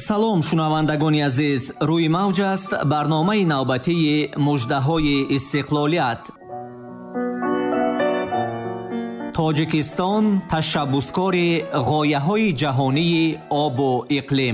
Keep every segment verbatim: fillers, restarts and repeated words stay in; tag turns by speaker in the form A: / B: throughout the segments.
A: салом шунавандагони азиз, рӯи мавҷ аст барномаи навбатии муждаҳои истиқлолият. тоҷикистон ташаббускори ғояҳои ҷаҳонии обу иқлим.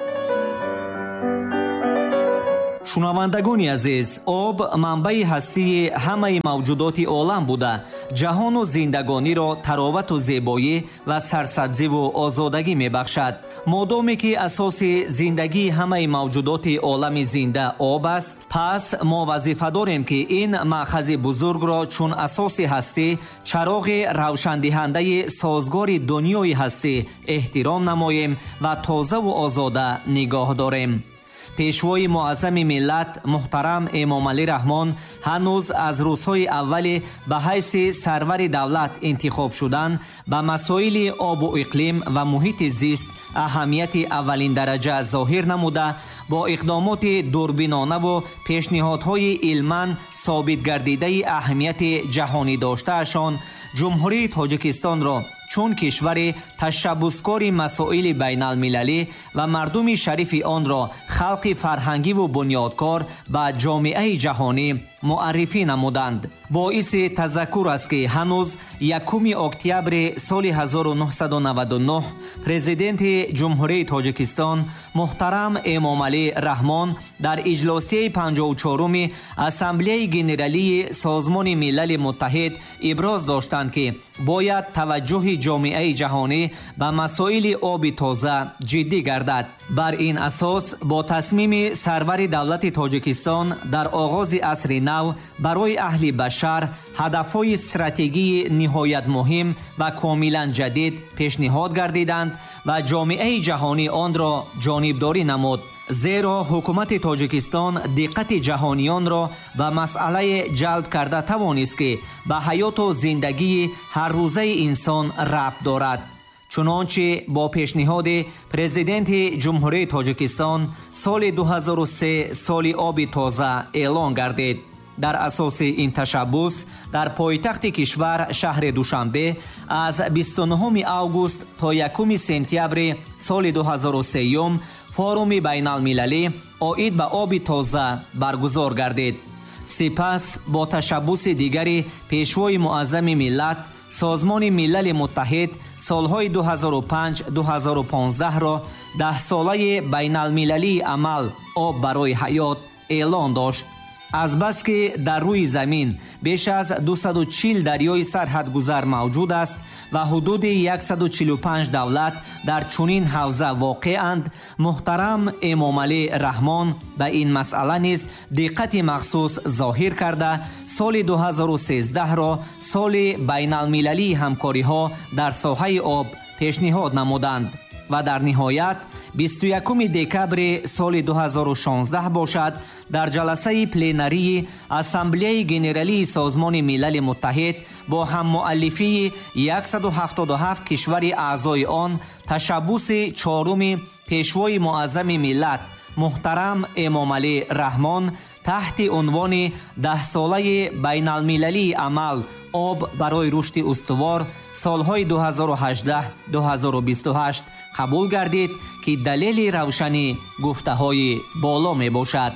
A: шунавандагони азиз, об манбаи ҳастии ҳамаи мавҷудоти олам буда ҷаҳону зиндагониро таровату зебоӣ ва сарсабзиву озодагӣ мебахшад. модоме ки асоси зиндагии ҳамаи мавҷудоти олами зинда об аст, пас мо вазифа дорем ки ин маъхази бузургро чун асоси ҳастӣ, чароғи равшандиҳандаи созгори дунёи ҳастӣ эҳтиром намоем ва тозаву озода нигоҳ дорем. пешвои муаззами миллат муҳтарам эмомалӣ раҳмон ҳанӯз аз рӯзҳои аввали ба ҳайси сарвари давлат интихоб шудан ба масоили обу иқлим ва муҳити зист аҳамияти аввалиндараҷа зоҳир намуда, бо иқдомоти дурбинонаву пешниҳодҳои илман собитгардидаи аҳамияти ҷаҳонӣ доштаашон ҷумҳурии тоҷикистонро чун кишвари ташаббускори масоили байналмилалӣ ва мардуми шарифи онро халқи фарҳангиву бунёдкор ба ҷомеаи ҷаҳонӣ муаррифӣ намуданд. боиси тазаккур аст ки ҳанӯз якуми октябри соли ҳазору нуҳсаду наваду нӯҳ президенти ҷумҳурии тоҷикистон муҳтарам эмомалӣ раҳмон дар иҷлосияи панҷоҳу чоруми ассамблеяи генералии созмони милали муттаҳид иброз доштанд ки бояд таваҷҷӯҳи ҷомеаи ҷаҳонӣ ба масоили оби тоза ҷиддӣ гардад. бар ин асос бо тасмими сарвари давлати тоҷикистон дар оғози асри нав барои аҳли башар ҳадафҳои стратегии ниҳоят муҳим ва комилан ҷадид пешниҳод гардиданд ва ҷомеаи ҷаҳонӣ онро ҷонибдорӣ намуд. зеро ҳукумати тоҷикистон диққати ҷаҳониёнро ба масъалае ҷалб карда тавонист ки ба ҳаёту зиндагии ҳаррӯзаи инсон рабт дорад. чунончи бо пешниҳоди президенти ҷумҳурии тоҷикистон соли ду ҳазору се соли оби тоза эълон гардид. дар асоси ин ташаббус дар пойтахти кишвар шаҳри душанбе аз бисту нӯҳуми август то якуми сентябри соли ду ҳазору сеюм форуми байналмилалӣ оид ба оби тоза баргузор гардид. сипас бо ташаббуси дигари пешвои муаззами миллат созмони милали муттаҳид солҳои ду ҳазору панҷ ду ҳазору понздаҳро даҳсолаи байналмилалии амал об барои ҳаёт эълон дошт. азбаски дар рӯи замин беш аз дусаду чил дарёи сарҳадгузар мавҷуд аст ва ҳудуди яксаду чилу панҷ давлат дар чунин ҳавза воқеанд, муҳтарам эмомалӣ раҳмон ба ин масъала низ диққати махсус зоҳир карда соли ду ҳазору сенздаҳро соли байналмилалии ҳамкориҳо дар соҳаи об пешниҳод намуданд ва дар ниҳоят бисту якуми декабри соли ду ҳазору шонздаҳ бошад дар ҷаласаи пленарии ассамблеяи генералии созмони милали муттаҳид бо ҳаммуаллифии яксаду ҳафтоду ҳафт кишвари аъзои он ташаббуси чоруми пешвои муаззами миллат муҳтарам эмомалӣ раҳмон таҳти унвони даҳсолаи байналмилалии амал об барои рушди устувор солҳои ду ҳазору ҳаждаҳ - ду ҳазору бисту ҳашт қабул гардид ки далели равшани гуфтаҳои боло мебошад.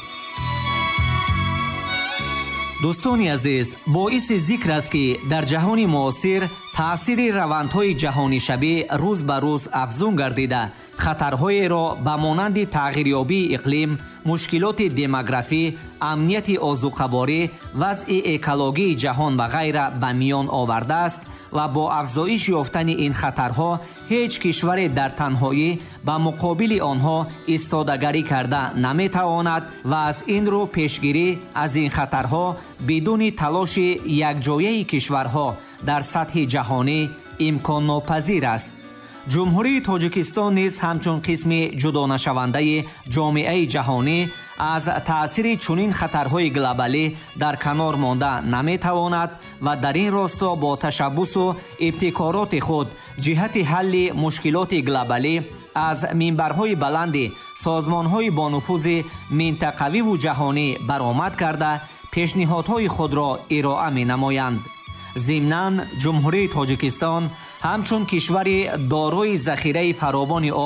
A: дӯстони азиз, боиси зикр аст ки дар ҷаҳони муосир таъсири равандҳои ҷаҳонишавӣ рӯз ба рӯз афзун гардида хатарҳоеро ба монанди тағйирёбии иқлим, мушкилоти демографӣ, амнияти озуқаворӣ, вазъи экологии ҷаҳон ва ғайра ба миён овардааст ва бо афзоиш ёфтани ин хатарҳо ҳеҷ кишваре дар танҳоӣ ба муқобили онҳо истодагарӣ карда наметавонад ва аз ин рӯ пешгирӣ аз ин хатарҳо бидуни талоши якҷояи кишварҳо дар сатҳи ҷаҳонӣ имконнопазир аст. ҷумҳурии тоҷикистон низ ҳамчун қисми ҷудонашавандаи ҷомеаи ҷаҳонӣ аз таъсири чунин хатарҳои глобалӣ дар канор монда наметавонад ва дар ин росто бо ташаббусу ибтикороти худ ҷиҳати ҳалли мушкилоти глобалӣ аз минбарҳои баланди созмонҳои бонуфузи минтақавиву ҷаҳонӣ баромад карда пешниҳодҳои худро ироа менамоянд. зимнан ҷумҳурии тоҷикистон ҳамчун кишвари дорои захираи фаровони об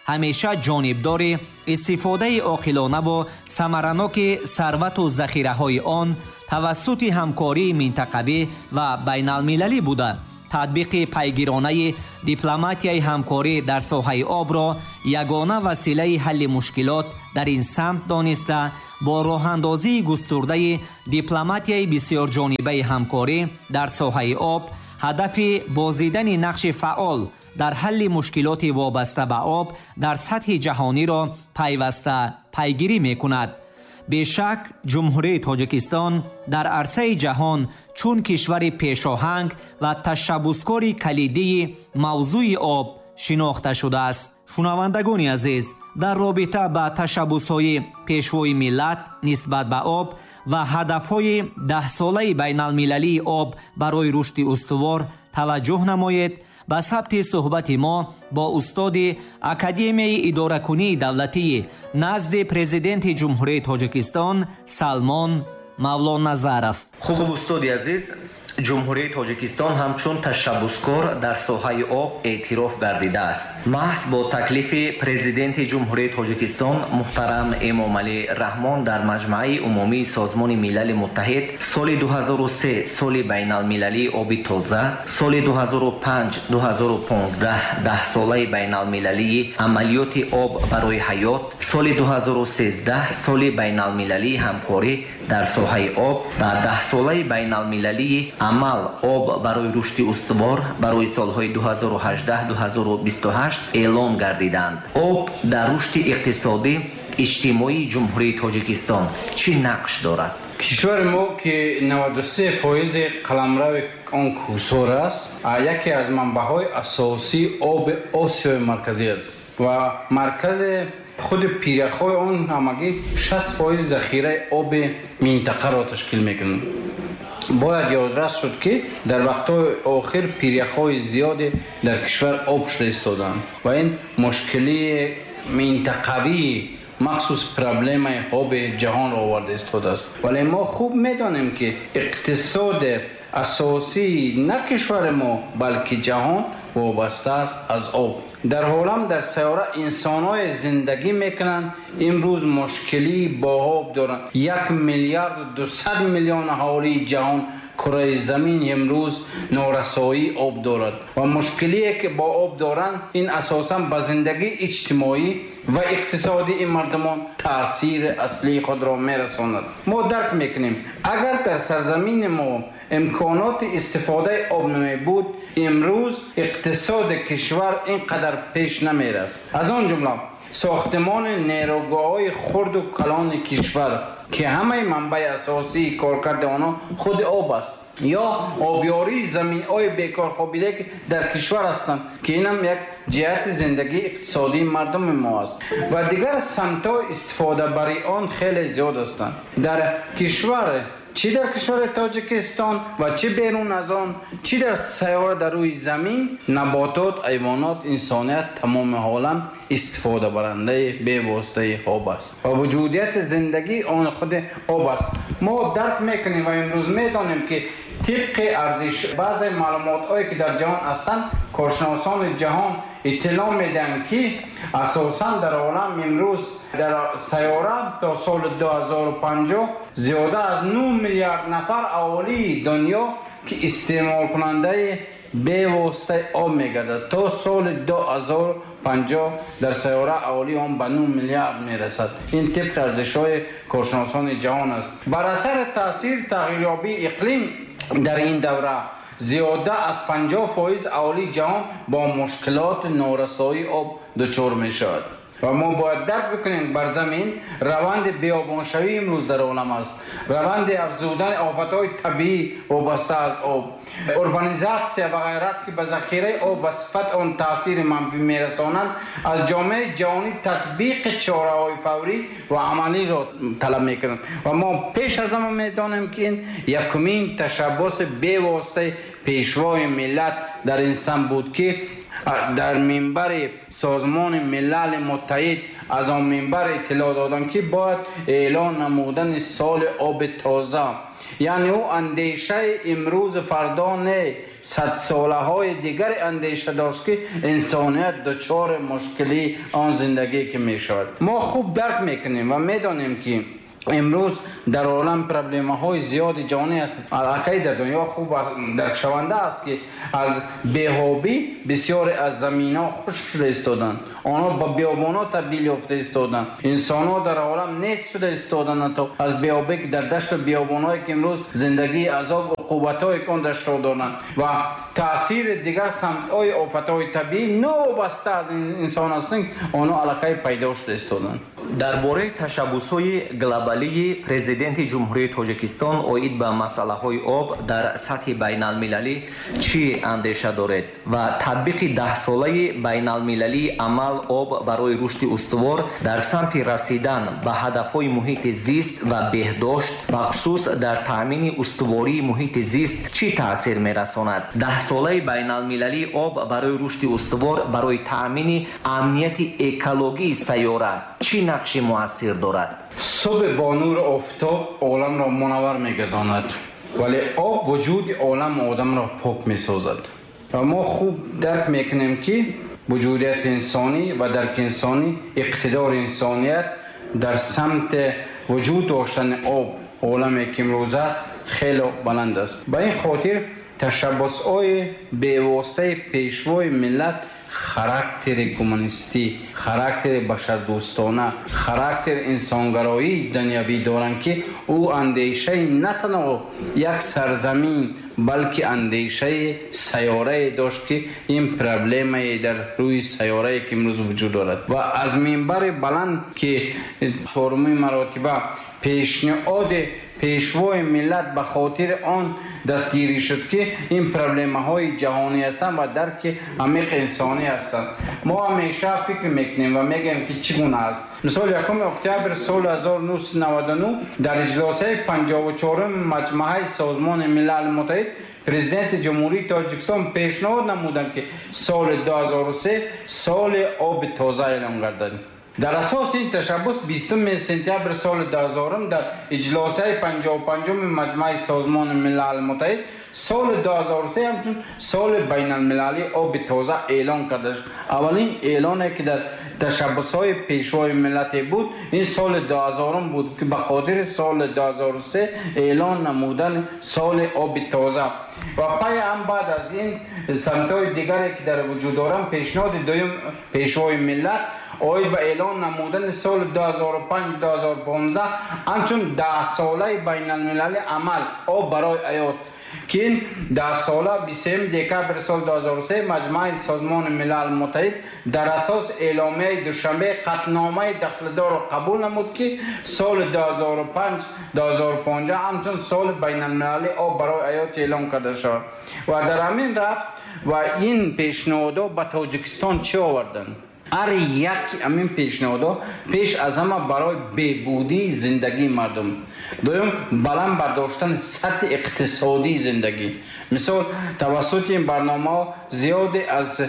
A: ҳамеша ҷонибдори истифодаи оқилонаву самараноки сарвату захираҳои он тавассути ҳамкории минтақавӣ ва байналмилалӣ буда, татбиқи пайгиронаи дипломатияи ҳамкорӣ дар соҳаи обро ягона василаи ҳалли мушкилот дар ин самт дониста, бо роҳандозии густурдаи дипломатияи бисёрҷонибаи ҳамкорӣ дар соҳаи об ҳадафи бозидани нақши фаъол дар ҳалли мушкилоти вобаста ба об дар сатҳи ҷаҳониро пайваста пайгирӣ мекунад. бешак ҷумҳурии тоҷикистон дар арсаи ҷаҳон чун кишвари пешоҳанг ва ташаббускори калидии мавзӯи об шинохта шудааст. шунавандагони азиз, дар робита ба ташаббусҳои пешвои миллат нисбат ба об ва ҳадафҳои даҳсолаи байналмилалии об барои рушди устувор таваҷҷӯҳ намоед. ба сабти суҳбати мо бо устоди академияи идоракунии давлатии назди президенти ҷумҳурии тоҷикистон Салмон Мавлоназаров. хуб устоди азиз, ҷумҳурии тоҷикистон ҳамчун ташаббускор дар соҳаи об эътироф гардидааст. маҳз бо таклифи президенти ҷумҳурии тоҷикистон муҳтарам Эмомалӣ Раҳмон дар маҷмаи умумии созмони милали муттаҳид соли ду ҳазору се соли байналмилалии оби тоза, соли ду ҳазору панҷ ду ҳазору понздаҳ даҳсолаи байналмилалии амалиёти об барои ҳаёт, соли ду ҳазору сездаҳ соли байналмилалии ҳамкорӣ дар соҳаи об ва даҳсолаи байналмилалии амал об барои рушди устувор барои солҳои ду ҳазору ҳаждаҳ ду ҳазору бисту ҳашт эълон гардиданд. об дар рушди иқтисодӣ иҷтимоии ҷумҳурии тоҷикистон чӣ нақш дорад?
B: кишвари мо ки наваду се фоизи қаламрави он кӯсор аст, яке аз манбаъҳои асосии оби Осиёи марказӣ аст ва маркази худи пиряхҳои он ҳамагӣ шаст фоиз захираи оби минтақаро ташкил мекунанд. бояд ёдрас шуд ки дар вақтҳои охир пиряхҳои зиёде дар кишвар об шуда истоданд ва ин мушкилии минтақавии махсус проблемаи оби ҷаҳонро оварда истодааст. вале мо хуб медонем ки иқтисоди асосии на кишвари мо балки ҷаҳон вобаста аст аз об. дар ҳолам дар сайёра инсонҳое зиндагӣ мекунанд, имрӯз мушкилии бо об доранд. як миллиарду дусад миллион аҳолии ҷаҳон кураи замин имрӯз норасоии об дорад ва мушкилие ки бо об доранд ин асосан ба зиндагии иҷтимоӣ ва иқтисодии мардумон таъсири аслии худро мерасонад. мо дарк мекунем, агар дар сарзамини мо имконоти истифодаи об намебуд, имрӯз иқтисоди кишвар ин қадар пеш намерафт. аз он ҷумла сохтмони нерӯгоҳҳои хурду калони кишвар ки ҳамаи манбаи асосии коркарди онҳо худи об аст, ё обёрии заминҳои бекорхобида ки дар кишвар ҳастанд ки инам як ҷиҳати зиндагии иқтисодии мардуми мо аст ва дигар самтҳои истифодабари он хеле зиёд ҳастанд. дар кишвар чӣ дар кишвари тоҷикистон ва чӣ берун аз он, чӣ дар сайёра дар рӯи замин, наботот, ҳайвонот, инсоният тамоми олам истифодабарандаи бевоситаи об аст ва вуҷудияти зиндагии он худи об аст. мо дарк мекунем ва имрӯз медонем ки тибқи арзиш баъзе маълумотҳое ки дар ҷаҳон ҳастанд, коршиносони ҷаҳон иттилоъ медиҳанд ки асосан дар олам имрӯз дар сайёра то соли ду ҳазору панҷоҳ зиёда аз нӯ миллиард нафар аҳолии дунё ки истеъмолкунандаи бевоситаи об мегардад. то соли ду ҳазору панҷоҳ дар сайёра аҳолии он ба нӯ миллиард мерасад. ин тибқи арзишҳои коршиносони ҷаҳон аст. бар асари таъсири тағйирёбии иқлим дар ин давра зиёда аз панҷоҳ фоиз аҳолии ҷаҳон бо мушкилоти норасоии об дучор мешавад. ва мо бояд дарк бикунем бар замин раванди биёбоншавӣ имрӯз дар олам аст, раванди афзудани офатҳои табиӣ вобаста аз об, урбанизатсия ва ғайра ки ба захираи об ва сифати он таъсири манфӣ мерасонанд. аз ҷомеаи ҷаҳонӣ татбиқи чораҳои фаврӣ ва амалиро талаб мекунанд ва мо пеш аз ҳама медонем ки ин якумин ташаббуси бевоситаи пешвои миллат дар ин сам буд ки дар минбари созмони милали муттаҳид аз он минбар иттилоъ доданд ки бояд эълон намудани соли оби тоза, яъне ӯ андешаи имрӯзу фардо не садсолаҳои дигари андеша дошт ки инсоният дучори мушкилии он зиндагие ки мешавад. мо хуб дарк мекунем ва медонем ки امروز در عالم پرابلم های زیادی جهانی است. البته در دنیا خوب درک شونده است که از بی‌آبی بسیاری از زمین‌ها خشک شده ایستادند. آنها با بیابان‌ها تبدیل یافته ایستادند. انسان‌ها در عالم نیست شده ایستادند تا از بی‌آبی که در دشت و بیابان‌هایی که امروز زندگی عذاب و عقوبت‌های کن داشته دارند و تأثیر دیگر سمت‌های آفت‌های طبیعی نوابسته از انسان هستند، آنها البته پیدا شده ایستادند.
A: درباره تشبس‌های گلوبالی پرزیدنت جمهوری تاجیکستان اوید به مسئله‌های آب در سطح بین‌المللی چی اندیشه دارد و تطبیق ده ساله بین‌المللی عمل آب برای رشد استوار در سمت رسیدن به هدف‌های محیط زیست و بهداشت بخصوص در تامین استواری محیط زیست چی تأثیر می‌رساند؟ ده ساله بین‌المللی آب برای رشد استوار برای تامین امنیت اکولوژی سیاره چی نقشی مؤثر دارد؟
B: صبح با نور آفتاب عالم را منور می‌گرداند، ولی آب وجود عالم آدم را پاک می‌سازد. و ما خوب درک می‌کنیم که وجودیت انسانی و درک انسانی اقتدار انسانیت در سمت وجود داشتن آب عالمی که امروز است خیلی بلند است. به این خاطر تشبس‌های بی‌واسطه پیشوای ملت خاراکتر کمونیستی، خاراکتر بشردوستانه، خاراکتر انسانگرایی دنیوی دارند که او اندیشه نه تنها یک سرزمین بلکه اندیشه سیاره داشت که این پرابلمی در روی سیاره که امروز وجود دارد و از منبر بلند که چهارمین مراتبه پیشنهاد پیشوای ملت به خاطر آن دستگیری شد که این پرابلم های جهانی هستند و درک عمیق انسانی هستند. ما همیشه فکر میکنیم و میگیم که چگونه است. مثال یکم اکتبر سال هزار و نهصد و نود و نه در اجلاس پنجاه و چهارم مجمع سازمان ملل متحد پرزیدنت جمهوری تاجیکستان پیشنهاد نمودند که سال دو هزار و سه سال آب تازه اعلام گردد. در اساس این تشبس بیستم سپتامبر سال دو هزار در اجلاس پنجاه و پنجم مجمع سازمان ملل متحد سال دو هزار و سه همچون سال بین المللی آب تازه اعلان کرده شد. اولین اعلانی که در تشبس‌های پیشوای ملت بود این سال دو هزار بود که به خاطر سال دو هزار و سه اعلان نمودن سال آب تازه و پای هم بعد از این سمت‌های دیگری که در وجود دارند پیشنهاد دوم پیشوای ملت آید به اعلان نمودن سال دو هزار و پنج دو هزار و پانزده همچون ده ساله بین المللی عمل آب برای حیات که این ده ساله بیست و سوم دکتر سال دو هزار و سه مجمع سازمان ملل متحد در اساس اعلامیه دوشنبه قطعنامه دخلدار را قبول نمود که سال دو هزار و پنج دو هزار و پانزده همچون سال بین المللی آب برای حیات اعلان کرده شد و در همین رفت و این پیشنهادها به تاجیکستان چه آوردند؟ هر یک همین پیشنهادها پیش از همه برای بهبودی زندگی مردم، دوم بلند برداشتن سطح اقتصادی زندگی. مثال توسط این برنامه زیاد از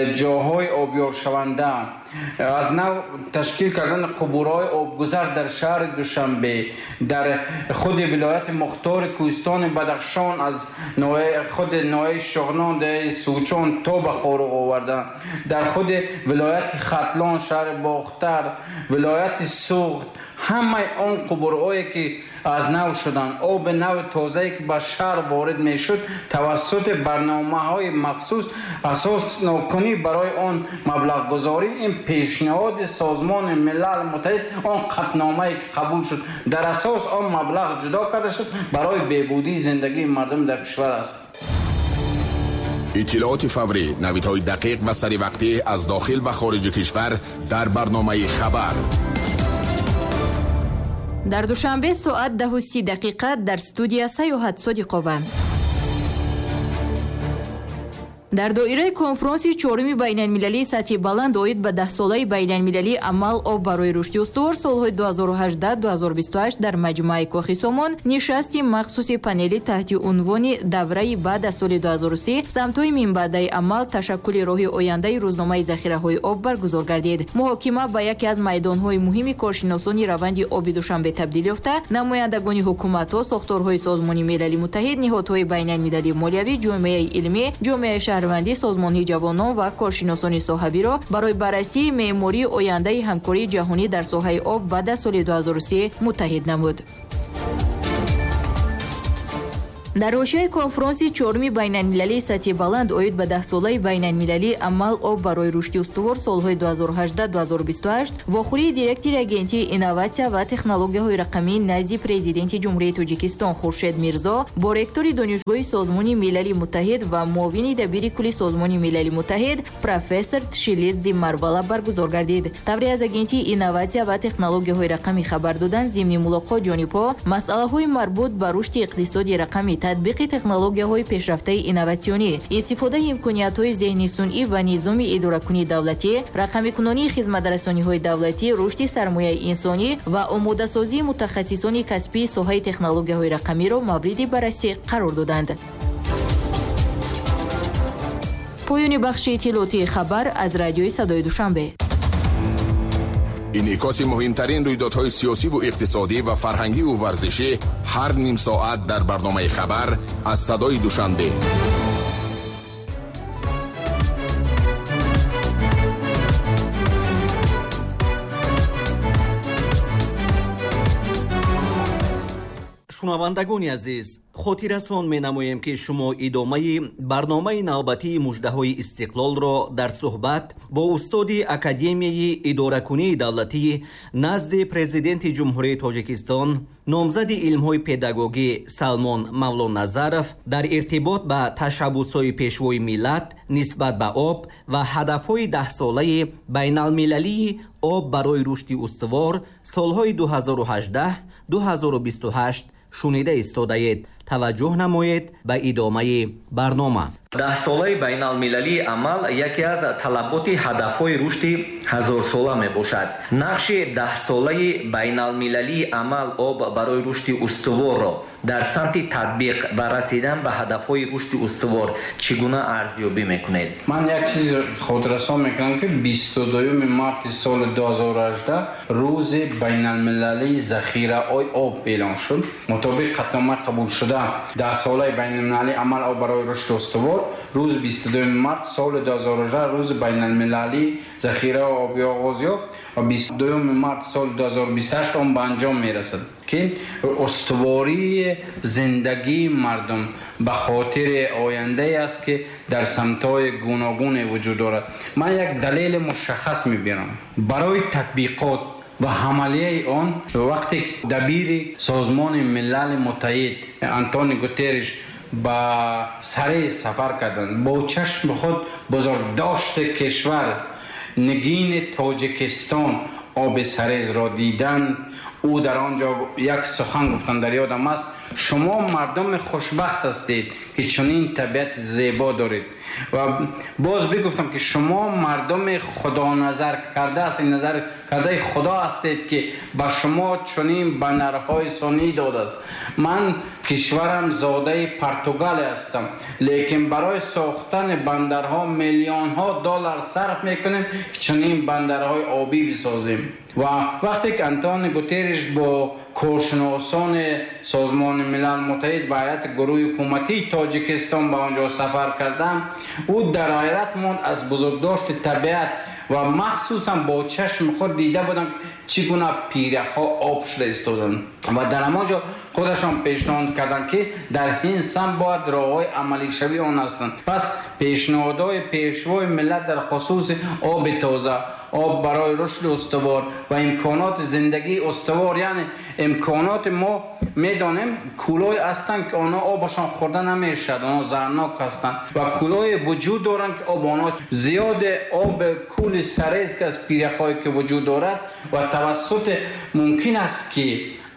B: جاهای آبیار شونده از نو تشکیل کردن قبورهای آبگذر در شهر دوشنبه، در خود ولایت مختار کوهستان بدخشان از نوع خود نوع شغنان در سوچان تا به خارق آوردن، در خود ولایت ختلان شهر باختر، ولایت سوخت، همه آن قبورهایی که از نو شدن آب نو تازه‌ای که به شهر وارد میشد توسط برنامه‌های مخصوص اساس نکنی برای آن مبلغ گذاری این پیشنهاد سازمان ملل متحد آن قطعنامه‌ای که قبول شد در اساس آن مبلغ جدا کرده شد برای بهبودی زندگی مردم در کشور است.
C: اطلاعات فوری، نویدهای دقیق و سری وقتی از داخل و خارج کشور در برنامه خبر.
D: در دوشنبه ساعت ده و سی دقیقه در استودیو سیاحت صادقوبه. дар доираи конфронси чорум байналмилалии сатҳи баланд оид ба даҳсолаи байналмилалии амал об барои рушди устувор солҳои дуҳазору ҳаждаҳ - дуҳазору бисту ҳашт дар маҷмӯаи Кохи Сомон нишасти махсуси панели таҳти унвони давраи баъд аз соли дуҳазору се самтҳои минбаъдаи амал ташаккули роҳи ояндаи рӯзномаи захираҳои об баргузор гардид. Муҳокима ба яке аз майдонҳои муҳими коршиносони раванди оби Душанбе табдил ёфта, намояндагони ҳукуматҳо, сохторҳои Созмони Милали Муттаҳид, ниҳодҳои байналмилалии молиявӣ, ҷомеаи илмӣ, ҷомеаи шаҳрвандӣ, созмонҳои ҷавонон ва коршиносони соҳавиро барои баррасии меъмории ояндаи ҳамкории ҷаҳонӣ дар соҳаи об баъд аз соли дуҳазору се муттаҳид намуд. дар ҳошияи конфронси чоруми байналмилалии сатҳи баланд оид ба даҳсолаи байналмилалии амал об барои рушди устувор солҳои дуҳазору ҳаждаҳ - дуҳазору бисту ҳашт вохӯрии директори агентии инноватсия ва технологияҳои рақамӣ назди президенти ҷумҳурияи Тоҷикистон Хуршед Мирзо бо ректори донишгоҳи Созмони Милали Муттаҳид ва муовини дабири кулли Созмони Милали Муттаҳид профессор Тшилидзе Марвала баргузор гардид. Тавре аз агентии инноватсия ва технологияҳои рақамӣ хабар доданд, зимни мулоқот ҷонибҳо масъалаҳои марбут ба рушди иқтисоди рақамӣ, татбиқи технологияҳои пешрафтаи инноватсионӣ, истифодаи имкониятҳои зеҳни сунъӣ ва низоми идоракунии давлатӣ, рақамикунонии хизматрасониҳои давлатӣ, рушди сармояи инсонӣ ва омодасозии мутахассисони касбии соҳаи технологияҳои рақамиро мавриди баррасӣ қарор доданд. поёни бахши иттилоотии хабар аз радиои Садои Душанбе.
C: инъикоси муҳимтарин рӯйдодҳои сиёсиву иқтисодӣ ва фарҳангиву варзишӣ ҳар ним соат дар барномаи хабар аз Садои Душанбе.
A: шунавандагони азиз, хотиррасон менамоем ки шумо идомаи барномаи навбатии муждаҳои истиқлолро дар суҳбат бо устоди Академияи идоракунии давлатӣ назди президенти ҷумҳурияи Тоҷикистон, номзади илмҳои педагогӣ Салмон Мавлоназаров дар иртибот ба ташаббусҳои пешвои миллат нисбат ба об ва ҳадафҳои даҳсолаи байналмилалии об барои рушди устувор солҳои дуҳазору ҳаждаҳ - дуҳазору бисту ҳашт шунида истодаед. таваҷҷӯҳ намоед ба идомаи барнома. даҳсолаи байналмилалии амал яке аз талаботи ҳадафҳои рушди ҳазорсола мебошад. нақши даҳсолаи байналмилалии амал об барои рушди устуворро дар самти татбиқ ва расидан ба ҳадафҳои рушди устувор чӣ гуна арзёбӣ мекунед?
B: ман як чиз хотиррасон мекунам ки бисту дуюми марти соли дуҳазору ҳаждаҳ рӯзи байналмилалии захираҳои об эълон шуд. мутобиқ қатномаи қабулшуда даҳсолаи байналмилалии амал об барои рушди устувор рӯзи бисту дуюми март соли дуҳазору ҳаждаҳ рӯзи байналмилалии захираҳои оби оғоз ёфт ва бисту дуюми март соли дуҳазору бисту ҳашт он ба анҷом мерасад ки устувории зиндагии мардум ба хотири ояндае аст ки дар самтҳои гуногуне вуҷуд дорад. ман як далели мушаххас мебинам барои татбиқот ва ҳамалияи он. вақте дабири Созмони Милали Муттаҳид Антонио Гутерриш ба саре сафар карданд, бо чашми худ бузургдошти кишвар нигини Тоҷикистон оби Сарезро диданд. ӯ дар он ҷо як сухан гуфтанд, дар ёдам аст: шумо мардуми хушбахт ҳастед ки чунин табиати зебо доред. ва боз бигуфтам ки шумо мардуми худоназар карда ҳастед, назар кардаи худо ҳастед ки ба шумо чунин банарҳои сонӣ додааст. ман кишварам зодаи Португалия ҳастам, лекин барои сохтани бандарҳо миллионҳо доллар сарф мекунем ки чунин бандарҳои обӣ бисозем. ва вақте ки Антонио Гутерриш бо коршиносони Созмони Милали Муттаҳид ва ҳайати гурӯҳи ҳукуматии Тоҷикистон ба онҷо сафар кардам, ӯ дар ҳайрат монд аз бузургдошти табиат ва махсусан бо чашми худ дида будам чӣ гуна пирахҳо об шуда истоданд. ва дар ҳамон ҷо худашон пешниҳод карданд ки дар ин сам бояд роҳҳои амалишавии он ҳастанд. пас пешниҳодҳои пешвои миллат дар хусуси оби тоза, об барои рушди устувор ва имконоти зиндагии устувор, яъне имконоти мо медонем кӯлҳои ҳастанд ки онҳо обашон хӯрда намешавад, онҳо заҳрнок ҳастанд ва кӯлҳои вуҷуд доранд ки об онҳо зиёди об кӯли сарез ки аз пирахҳое ки вуҷуд дорад ва тавассути мумкин аст ки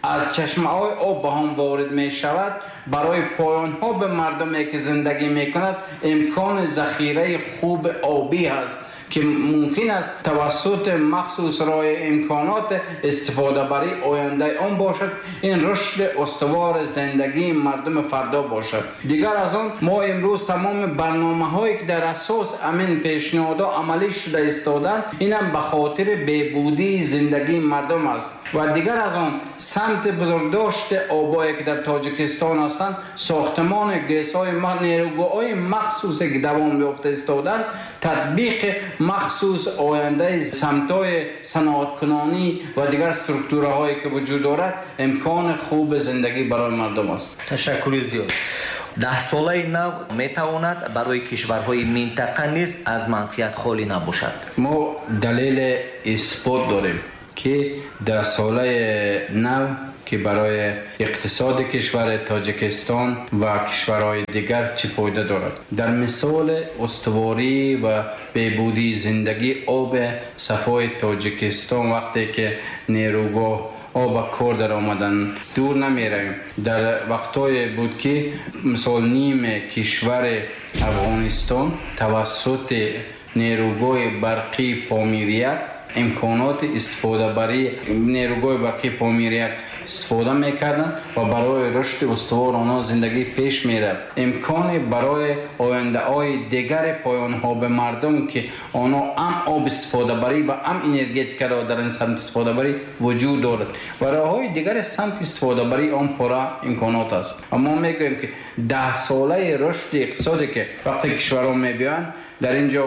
B: از چشمه‌های آب به هم وارد می شود، برای پایان ها به مردمی که زندگی می کند امکان ذخیره خوب آبی است که ممکن است توسط مخصوص رای امکانات استفاده برای آینده آن باشد. این رشد استوار زندگی مردم فردا باشد. دیگر از آن ما امروز تمام برنامه هایی که در اساس امین پیشنهادها عملی شده ایستادند، اینم به خاطر بهبودی زندگی مردم است. و دیگر از آن سمت بزرگداشت آبایی که در تاجیکستان هستند، ساختمان گیس‌های نیروگاه‌های مخصوصی که دوام یافته ایستادند، تطبیق مخصوص آینده سمت‌های صنعت‌کنانی و دیگر استرکتورهایی که وجود دارد امکان خوب زندگی برای مردم است.
A: تشکر زیاد. ده ساله نو میتواند برای کشورهای منطقه نیز از منفیت خالی نباشد.
B: ما دلیل اثبات داریم که در ساله نو که برای اقتصاد کشور تاجیکستان و کشورهای دیگر چه فایده دارد. در مثال استواری و بهبودی زندگی آب صفای تاجیکستان، وقتی که نیروگاه آب کار در آمدن دور نمی رویم. در وقتای بود که مثال نیم کشور افغانستان توسط نیروگاه برقی پامیریک امکانات استفاده برای نیروگاه برقی پامیریک استفاده میکردند و برای رشد استوار آنها زندگی پیش میرفت. امکان برای آینده های دیگر پایان ها به مردم که آنها هم آب استفاده برای و هم انرژیتیک را در این سمت استفاده برای وجود دارد و راه های دیگر سمت استفاده برای آن پورا امکانات است. اما میگوییم که ده ساله رشد اقتصادی که وقتی کشورها میبیان در اینجا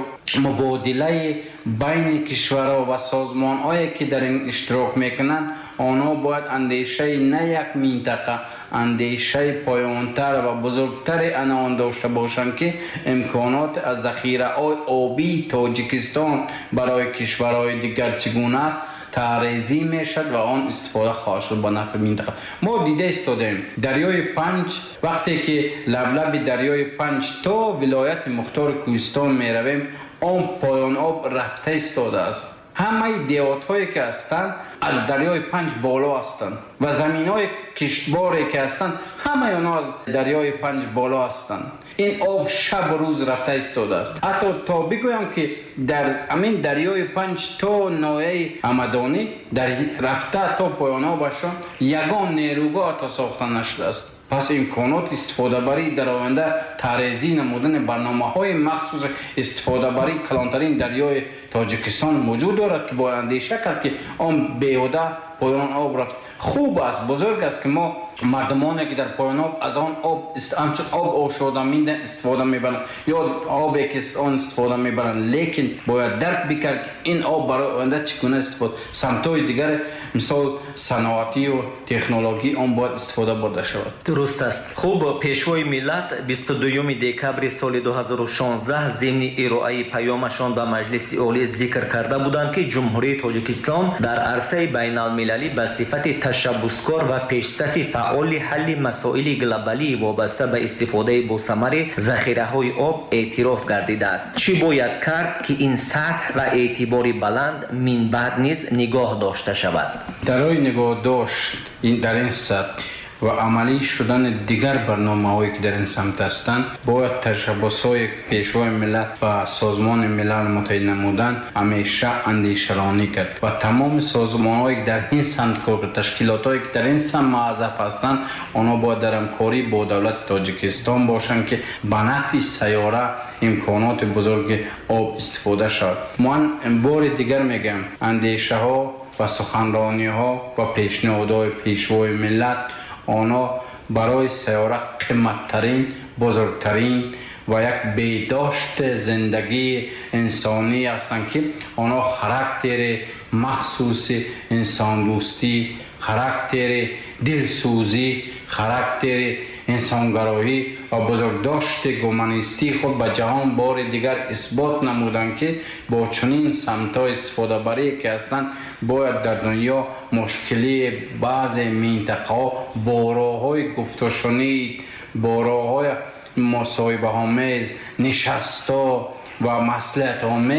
B: مبادله بین کشورها و سازمان هایی که در این اشتراک میکنند، آنها باید اندیشه نه یک منطقه، اندیشه پایانتر و بزرگتر آن داشته باشند که امکانات از ذخیره های آبی تاجیکستان برای کشورهای دیگر چگونه است تعریضی میشد و آن استفاده خواهد شد به نفع منطقه. ما دیده استادیم دریای پنج، وقتی که لبلب دریای پنج تا ولایت مختار کوهستان می رویم، آن پایان آب رفته استاده است. همه دیوات هایی که هستند از دریای پنج بالا هستند و زمین های کشتباری که هستند همه آنها از دریای پنج بالا هستند. این آب شب و روز رفته ایستاده است. حتی تا بگویم که در همین دریای پنج تا ناحیه همدانی در رفته تا پایان آبشان یگان نیروگاه تا ساخته نشده است. پس امکانات استفاده بری در آینده تعریضی نمودن برنامه های مخصوص استفاده بری کلانترین دریای تاجیکستان موجود دارد که با اندیشه کرد که آن بیهوده پایان آب رفت. خوب است، بزرگ است که ما مردمانی که در پایان آب از آن آب همچون آب آشامیده استفاده میبرند یا آبی که آن استفاده میبرند، لیکن باید درک بکرد که این آب برای آینده چگونه استفاده. سمت‌های دیگر مثال صنعتی و تکنولوژی آن باید استفاده برده شود.
A: درست است. خوب، پیشوای ملت بیست و دوم دکبر سال دو هزار و شانزده ضمن ارائه پیامشان به مجلس عالی ذکر کرده بودند که جمهوری تاجیکستان در عرصه بین المللی به صفت تشبثکار و پیشرفت فعال حل مسائل گلوبالی وابسته به استفاده با ثمر ذخیره‌های آب اعتراف گردیده است. چی باید کرد که این سطح و اعتبار بلند من بعد نیز نگاه داشته شود؟
B: برای نگاه داشت این در این سطح و عملی شدن دیگر برنامه‌هایی که در این سمت هستند باید تشبث‌های پیشوای ملت و سازمان ملل متحد نمودن همیشه اندیشه‌رانی کرد و تمام سازمان‌هایی که در این سمت کار کرد، تشکیلات‌هایی که در این سمت موظف هستند، آنها باید در همکاری با دولت تاجیکستان باشند که به نفع سیاره امکانات بزرگ آب استفاده شود. من بار دیگر میگم اندیشه‌ها و سخنرانی‌ها و پیشنهادهای پیشوای ملت آنها برای سیاره قیمت‌ترین، بزرگترین و یک بیداشت زندگی انسانی هستند که آنها خاراکتر مخصوص انسان دوستی، خاراکتر دلسوزی، خاراکتر انسانگرایی و بزرگداشت گومانیستی خود به جهان بار دیگر اثبات نمودند که با چنین سمت‌های استفاده بری که هستند باید در دنیا مشکلی بعض منطقه‌ها با راه‌های گفت‌وشنید، با راه‌های مصاحبه آمیز، نشستا و مصلحت آمیز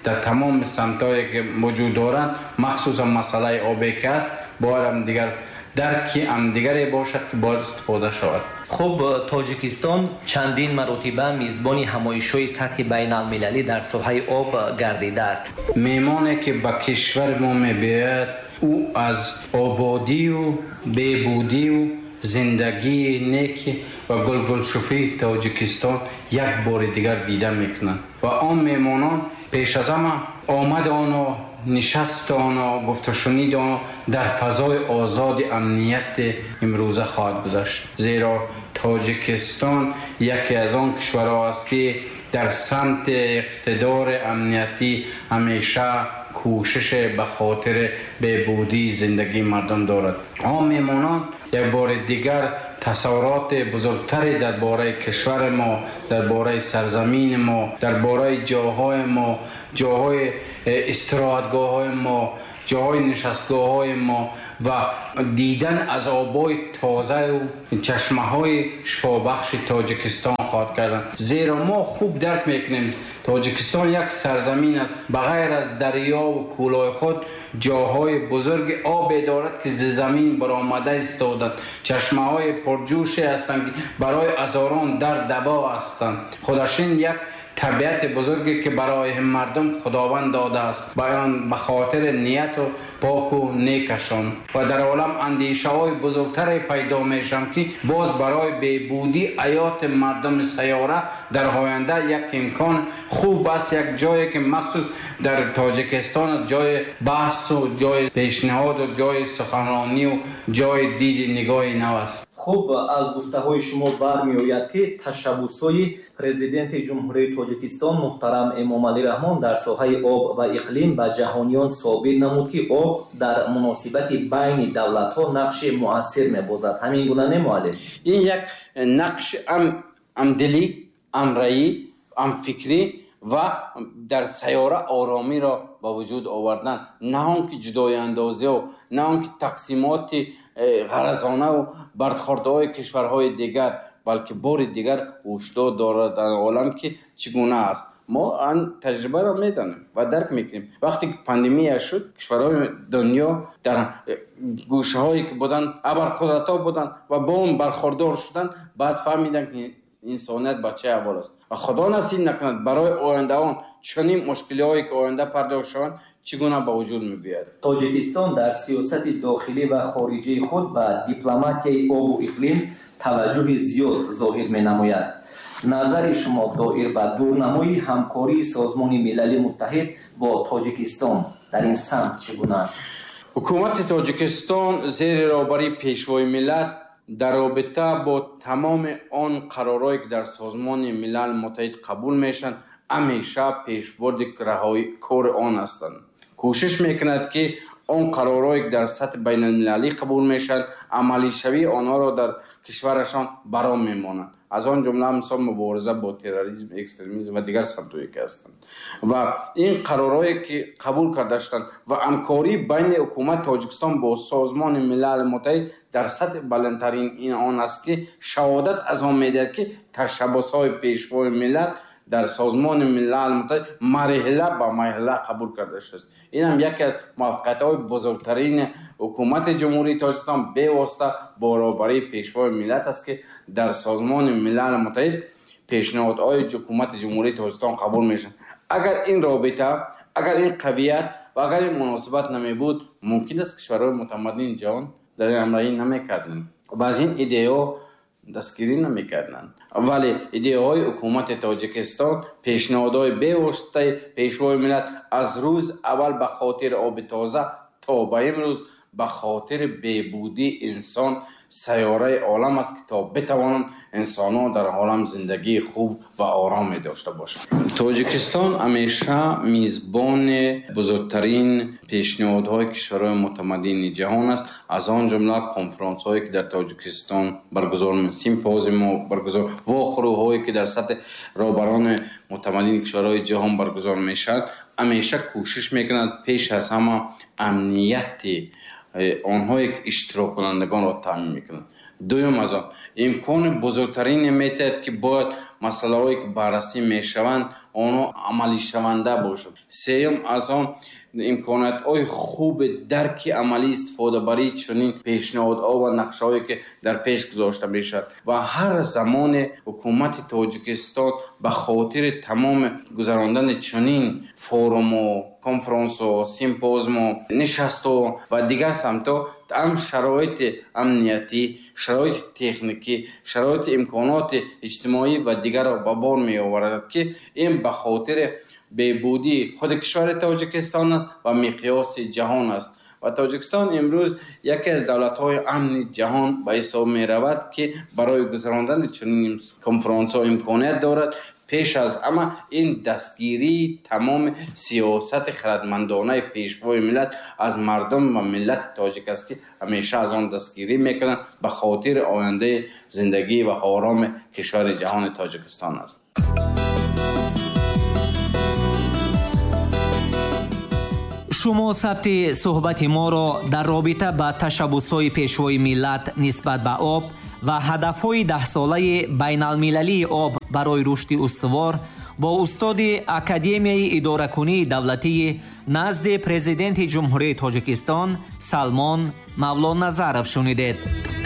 B: در تمام سمت‌هایی که وجود دارند، مخصوصا مسئله آبی که است، باید هم دیگر درکی هم دیگری باشد که باید استفاده شود.
A: خب تاجیکستان چندین مرتبه میزبان همایش‌های سطح بین‌المللی در ساحه آب گردیده است.
B: میمانی که به کشور ما می‌باید او از آبادی و بهبودی و زندگی نیک و گلگلشوفی تاجیکستان یک بار دیگر دیده میکنند و آن میمانان پیش از همه آمد آن نشست آن گفت و شنید آن در فضای آزاد امنیت امروزه خواهد گذشت، زیرا تاجیکستان یکی از آن کشورها است که در سمت اقتدار امنیتی همیشه کوشش به خاطر بهبودی زندگی مردم دارد. آن میمانان یک بار دیگر تصورات بزرگتری درباره کشور ما، درباره سرزمین ما، درباره جاهای ما، جاهای استراحتگاه ما، جاهای نشستگاه های ما و دیدن از آبای تازه و چشمه های شفابخش تاجیکستان خواهد کردن، زیرا ما خوب درک میکنیم تاجیکستان یک سرزمین است بغیر از دریا و کولای خود جاهای بزرگ آب دارد که ز زمین برآمده استادند، چشمه های پرجوش هستند که برای هزاران در دبا هستند. خودشین یک طبیعت بزرگی که برای مردم خداوند داده است، بیان به خاطر نیت و پاک و نیکشان و در عالم اندیشه های بزرگتری پیدا میشن که باز برای بهبودی حیات مردم سیاره در آینده یک امکان خوب است، یک جایی که مخصوص در تاجیکستان جای بحث و جای پیشنهاد و جای سخنرانی و جای دید نگاه نو است.
A: خوب از گفته‌های شما برمی‌آید که تشبس‌های پرزیدنت جمهوری تاجیکستان محترم امامعلی رحمان در ساحه آب و اقلیم به جهانیان ثابت نمود که آب در مناسبت بین دولت‌ها نقش مؤثر می‌بازد. همین گونه نمی‌آید؟
B: این یک نقش ام عمدلی، امرایی، ام فکری و در سیاره آرامی را با وجود آوردن، نه آنکه جدای اندازی و نه آنکه تقسیمات غرضانه و برخوردهای کشورهای دیگر، بلکه بار دیگر هشدار دارد در عالم که چگونه است. ما آن تجربه را میدانیم و درک میکنیم. وقتی که پاندمی شد، کشورهای دنیا در گوشه هایی که بودن ابرقدرت ها بودن و با اون برخوردار شدن، بعد فهمیدن که انسانیت بچه اول است و خدا نصیب نکند برای آینده آن چنین مشکلی هایی که آینده پرداخت شوند چگونه به وجود می‌آید.
A: تاجیکستان در سیاست داخلی و خارجی خود به دیپلماتیای آب و اقلیم توجه زیاد ظاهر می‌نماید. نظر شما دایر به دورنمای همکاری سازمان ملل متحد با تاجیکستان در این سمت چگونه است؟
B: حکومت تاجیکستان زیر رهبری پیشوای ملت در رابطه با تمام آن قرارهایی که در سازمان ملل متحد قبول میشن همیشه پیشبرد رهایی کار آن هستند. کوشش میکند که آن قرارهایی که در سطح بین المللی قبول میشن عملی شوی آنها را در کشورشان برام میمانند. از آن جمله مثلا مبارزه با تروریسم، اکستریمیسم و دیگر سمت‌هایی که هستند و این قرارهایی که قبول کرده شدند و همکاری بین حکومت تاجیکستان با سازمان ملل متحد در سطح بلندترین این آن است که شهادت از آن میدهد که تشبس‌های پیشوای ملت در سازمان ملل متحد مرحله به مرحله قبول کرده شده است. این هم یکی از موفقیت‌های بزرگترین حکومت جمهوری تاجیکستان به واسطه با رهبری پیشوای ملت است که در سازمان ملل متحد پیشنهادهای حکومت جمهوری تاجیکستان قبول میشن. اگر این رابطه، اگر این قویت و اگر این مناسبت نمی بود، ممکن است کشورهای متمدن جهان در این امرایی نمی‌کردند و از این ایده دستگیری نمی‌کردند. ولی ایده های حکومت تاجیکستان، پیشنهادهای به واسطه پیشوای ملت از روز اول به خاطر آب تازه تا به امروز به خاطر بهبودی انسان سیاره عالم است که تا بتوانند انسان‌ها در عالم زندگی خوب و آرامی داشته باشند. تاجیکستان همیشه میزبان بزرگترین پیشنهادهای کشورهای متمدن جهان است، از آن جمله کنفرانس‌هایی که در تاجیکستان برگزار می سیمپوزیوم برگزار واخروهایی که در سطح رهبران متمدن کشورهای جهان برگزار میشد، همیشه کوشش میکنند پیش از همه امنیت آنهایی که اشتراک کنندگان را تامین میکنند. дуюм аз он имкони бузургтарин метавад ки бояд масъалаҳое ки баррасӣ мешаванд онҳо амалишаванда бошад. сеюм аз он имкониятҳои хуби дарки амалии истифодабарии чунин пешниҳодҳо ва нақшаҳое ки дар пеш гузошта мешавад ва ҳар замоне ҳукумати Тоҷикистон ба хотири тамоми гузарондани чунин форуму, конференсу, симпозму, нишасту ва дигар самтҳо ам шароити амниятӣ, шароити техникӣ, шароити имконоти иҷтимоӣ ва дигарро ба бор меоварад ки ин ба хотири беҳбудии худи кишвари Тоҷикистон аст ва миқёси ҷаҳон аст. ва Тоҷикистон имрӯз яке аз давлатҳои амни ҷаҳон ба ҳисоб меравад ки барои гузарондани чунин конференсҳо имконият дорад. пеш аз ҳама ин дастгирии тамоми сиёсати харадмандонаи пешвои миллат аз мардум ва миллати тоҷик аст ки ҳамеша аз он дастгирӣ мекунанд ба хотири ояндаи зиндагӣ ва ороми кишвари ҷаҳони Тоҷикистон аст.
A: шумо сабти суҳбати моро дар робита ба ташаббусҳои пешвои миллат нисбат ба об ва ҳадафҳои даҳсолаи байналмилалии об барои рушди устувор бо устоди Академияи идоракунии давлатии назди Президенти Ҷумҳурии Тоҷикистон Салмон Мавлоназаров шунидед.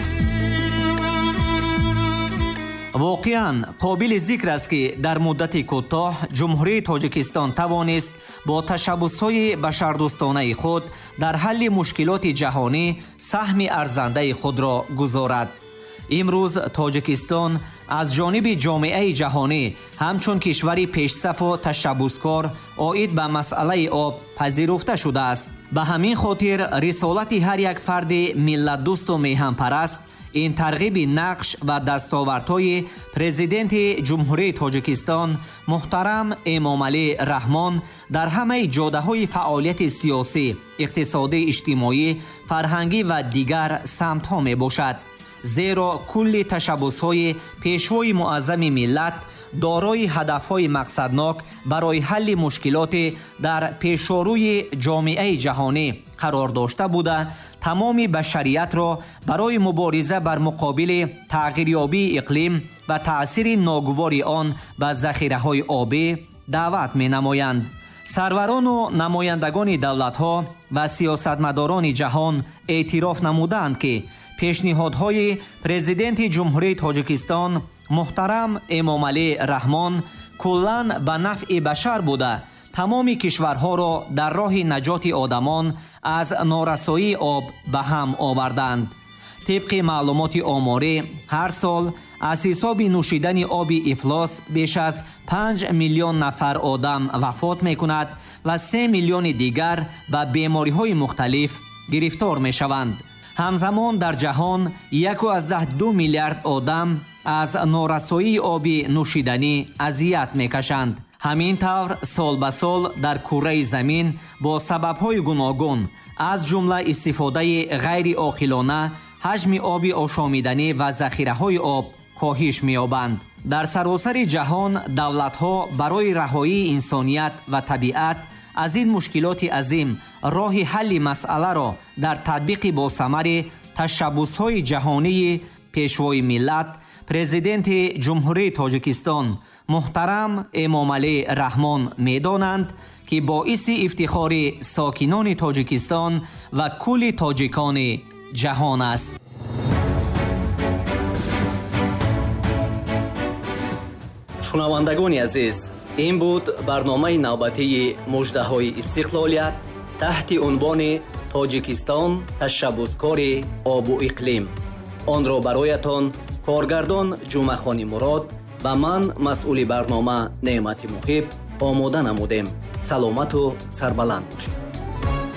A: воқеан қобили зикр аст ки дар муддати кӯтоҳ ҷумҳурии Тоҷикистон тавонист бо ташаббусҳои башардӯстонаи худ дар ҳалли мушкилоти ҷаҳонӣ саҳми арзандаи худро гузорад. имрӯз Тоҷикистон аз ҷониби ҷомеаи ҷаҳонӣ ҳамчун кишвари пешсафу ташаббускор оид ба масъалаи об пазируфта шудааст. ба ҳамин хотир рисолати ҳар як фарди миллатдӯсту меҳанпараст ин тарғиби нақш ва дастовардҳои Президенти Ҷумҳурии Тоҷикистон муҳтарам Эмомалӣ Раҳмон дар ҳамаи ҷодаҳои фаъолияти сиёсӣ, иқтисодӣ, иҷтимоӣ, фарҳангӣ ва дигар самтҳо мебошад. зеро кулли ташаббусҳои пешвои муаззами миллат дорои ҳадафҳои мақсаднок барои ҳалли мушкилоти дар пешорӯи ҷомеаи ҷаҳонӣ қарор дошта буда тамоми башариятро барои мубориза бар муқобили тағйирёбии иқлим ва таъсири ногувори он ба захираҳои обӣ даъват менамоянд. сарварону намояндагони давлатҳо ва сиёсатмадорони ҷаҳон эътироф намуданд ки пешниҳодҳои Президенти Ҷумҳурии Тоҷикистон муҳтарам Эмомалӣ Раҳмон куллан ба нафъи башар буда тамоми кишварҳоро дар роҳи наҷоти одамон аз норасоии об ба ҳам оварданд. тибқи маълумоти оморӣ ҳар сол аз ҳисоби нӯшидани оби ифлос беш аз панҷ миллион нафар одам вафот мекунад ва се миллиони дигар ба бемориҳои мухталиф гирифтор мешаванд. ҳамзамон дар ҷаҳон яку аздаҳ ду миллиард одам аз норасоии оби нӯшиданӣ азият мекашанд. ҳамин тавр сол ба сол дар курраи замин бо сабабҳои гуногун аз ҷумла истифодаи ғайриоқилона ҳаҷми оби ошомиданӣ ва захираҳои об коҳиш меёбанд. дар саросари ҷаҳон давлатҳо барои раҳоии инсоният ва табиат аз ин мушкилоти азим роҳи ҳалли масъаларо дар татбиқи босамари ташаббусҳои ҷаҳонии пешвои миллат Президенти Ҷумҳурии Тоҷикистон муҳтарам Эмомалӣ Раҳмон медонанд ки боиси ифтихори сокинони Тоҷикистон ва кулли тоҷикони ҷаҳон аст. шунавандагони азиз, ин буд барномаи навбатии муждаҳои истиқлолият таҳти унвони Тоҷикистон ташаббускори обу иқлим. онро бароятон коргардон Ҷумъахони Мурод ва ман масъули барнома Неъмати Муҳиб омода намудем. саломату сарбаланд бошед.